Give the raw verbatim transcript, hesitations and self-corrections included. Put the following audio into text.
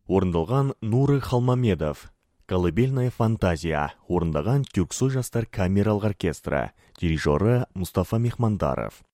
Орындалған Нуры Халмамедов. Колыбельная фантазия. Орындаған Түрксой жастар камералық оркестрі. Дирижері Мустафа Мехмандаров.